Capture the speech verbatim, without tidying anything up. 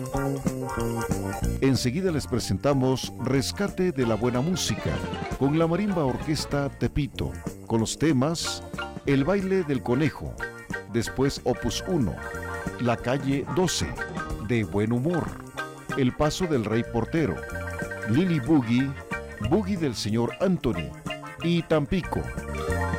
Enseguida les presentamos Rescate de la Buena Música con la Marimba Orquesta Tepito, con los temas El Baile del Conejo, después Opus uno, La Calle doce, De Buen Humor, El Paso del Rey Portero, Lily Boogie, Boogie del Señor Anthony y Tampico.